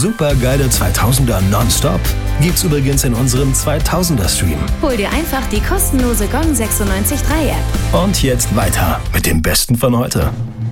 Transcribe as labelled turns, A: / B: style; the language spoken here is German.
A: Super geile 2000er nonstop gibt's übrigens in unserem 2000er Stream.
B: Hol dir einfach die kostenlose Gong 96.3 App.
A: Und jetzt weiter mit dem Besten von heute.